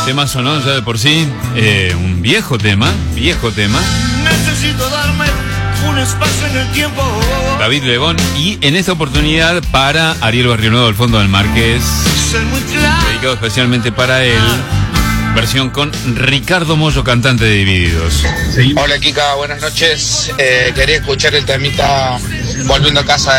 Temazo, ¿no? Ya de por sí, un viejo tema. Necesito darme un espacio en el tiempo. David Lebón, y en esta oportunidad para Ariel Barrionuevo del Fondo del Marqués, dedicado especialmente para él, versión con Ricardo Mollo, cantante de Divididos. Hola Kika, buenas noches. Quería escuchar el temita Volviendo a casa